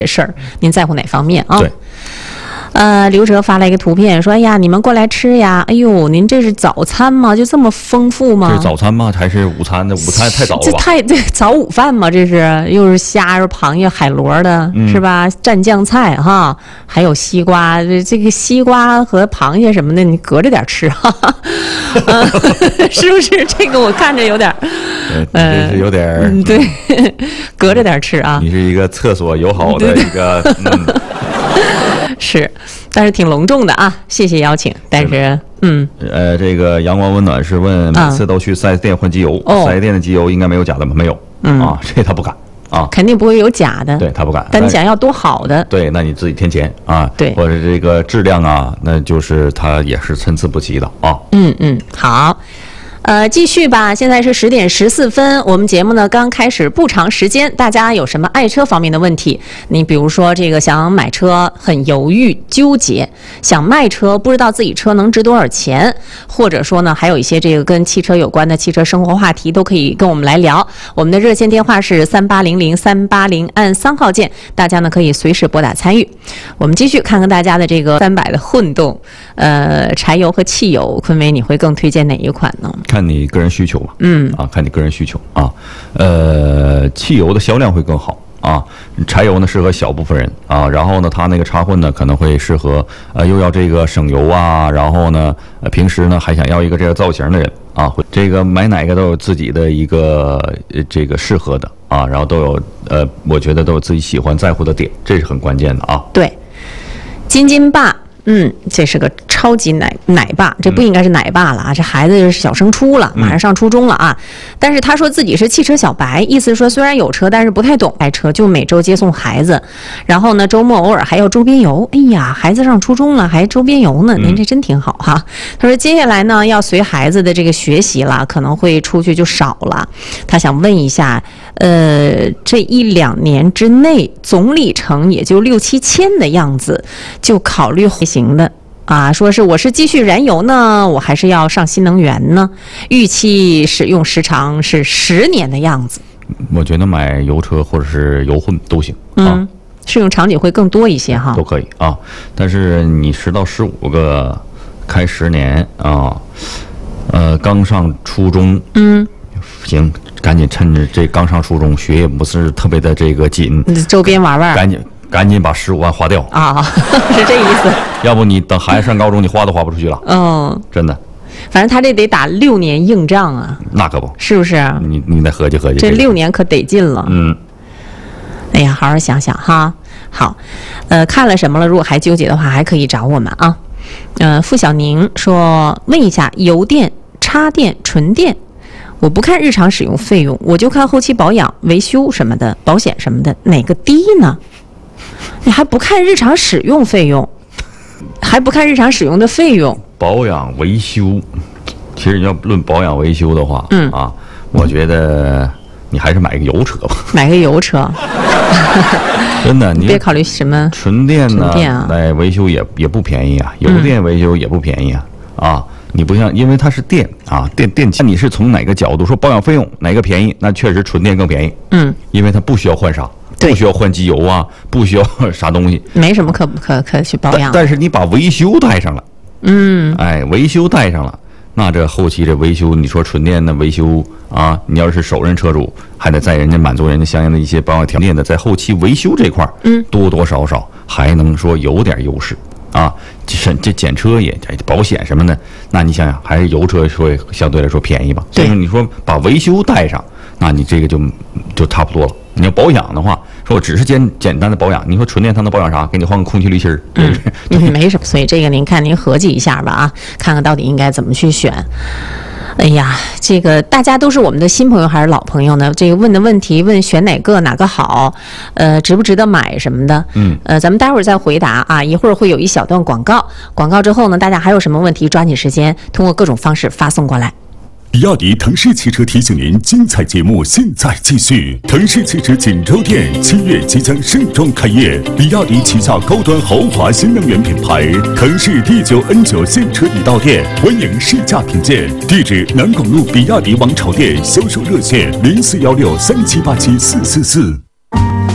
事儿，您在乎哪方面啊？ 对。 刘哲发来一个图片，说：“哎呀，你们过来吃呀！哎呦，您这是早餐吗？就这么丰富吗？ 这是早餐吗？还是午餐的？午餐太早了吧？ 这早午饭吗？这是又是虾，又是螃蟹、海螺的，是吧？蘸酱菜哈，还有西瓜。这个西瓜和螃蟹什么的，你隔着点吃哈，是不是？这个我看着有点， 这是有点， 对，隔着点吃啊。 你是一个厕所友好的一个， 是，但是挺隆重的啊！谢谢邀请，但是这个阳光温暖是问，每次都去4S店换机油，4S店的机油应该没有假的吗？没有，啊，这他不敢啊， 肯定不会有假的， 对他不敢。 但你想要多好的， 对，那你自己添钱啊， 对， 或者这个质量啊，那就是它也是参差不齐的啊。 好。继续吧。现在是10点14分，我们节目呢刚开始不长时间，大家有什么爱车方面的问题？你比如说这个想买车很犹豫纠结，想卖车不知道自己车能值多少钱，或者说呢还有一些这个跟汽车有关的汽车生活话题，都可以跟我们来聊。我们的热线电话是3800-380，按3号键，大家呢可以随时拨打参与。我们继续看看大家的这个300的混动，柴油和汽油，坤伟你会更推荐哪一款呢？ 看你个人需求吧，看你个人需求啊，汽油的销量会更好啊，柴油呢适合小部分人啊，然后呢，它那个插混呢可能会适合又要这个省油啊，然后呢，平时呢还想要一个这个造型的人啊，这个买哪个都有自己的一个这个适合的啊，然后都有我觉得都有自己喜欢在乎的点，这是很关键的啊。 对，金爸。这是个超级奶爸，这不应该是奶爸了啊！这孩子是小升初了，马上上初中了啊。但是他说自己是汽车小白，意思说虽然有车，但是不太懂开车，就每周接送孩子，然后呢周末偶尔还要周边游。哎呀，孩子上初中了还周边游呢，您这真挺好哈。他说接下来呢要随孩子的这个学习了，可能会出去就少了。他想问一下，这1-2年之内总里程也就6-7千的样子，就考虑行的啊，说是我是继续燃油呢，我还是要上新能源呢？预期使用时长是10年的样子。 我觉得买油车或者是油混都行啊， 适用场景会更多一些哈， 都可以啊。但是你10到15个开10年啊，刚上初中，行，赶紧趁着这刚上初中，学业不是特别的这个紧， 周边玩玩， 赶紧把15万花掉啊，是这意思。 要不你等孩子上高中，你花都花不出去了。真的。 反正他这得打6年硬仗啊。 那可不， 是不是？ 你得合计合计。 这6年可得劲了。哎呀，好好想想哈。好，看了什么了？如果还纠结的话，还可以找我们啊。付小宁说，问一下，油电、插电、纯电。我不看日常使用费用，我就看后期保养、维修什么的，保险什么的，哪个低呢？你还不看日常使用费用，还不看日常使用的费用？ 保养维修，其实你要论保养维修的话，我觉得你还是买个油车吧。买个油车，真的，你别考虑什么纯电呢，维修也不便宜啊，油电维修也不便宜啊。你不像，因为它是电啊，电器，你是从哪个角度说保养费用哪个便宜？那确实纯电更便宜。因为它不需要换啥，不需要换机油啊，不需要啥东西，没什么可去保养。但是你把维修带上了，维修带上了，那这后期这维修，你说纯电的维修啊，你要是首任车主，还得在人家满足人家相应的一些保养条件的，在后期维修这块多多少少还能说有点优势。这检车也保险什么的，那你想想，还是油车说相对来说便宜吧？所以说你说把维修带上，那你这个就差不多了。你要保养的话，说我只是简单的保养，你说纯电它能保养啥？给你换个空气滤芯儿，没什么。所以这个您看您合计一下吧啊，看看到底应该怎么去选。哎呀，这个大家都是我们的新朋友还是老朋友呢？这个问的问题，问选哪个好，值不值得买什么的，咱们待会儿再回答啊。一会儿会有一小段广告，广告之后呢，大家还有什么问题，抓紧时间通过各种方式发送过来。 比亚迪腾势汽车提醒您，精彩节目现在继续。腾势汽车锦州店7月即将盛装开业，比亚迪旗下高端豪华新能源品牌腾势D9N9现车已到店，欢迎试驾品鉴。地址：南广路比亚迪王朝店，销售热线041637874444。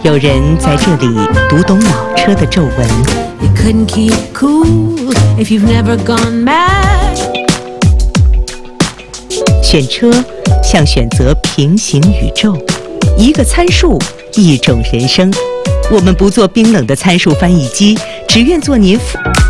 有人在这里读懂老车的皱纹。You couldn't keep cool if you've never gone mad. 选车像选择平行宇宙，一个参数，一种人生。我们不做冰冷的参数翻译机，只愿做您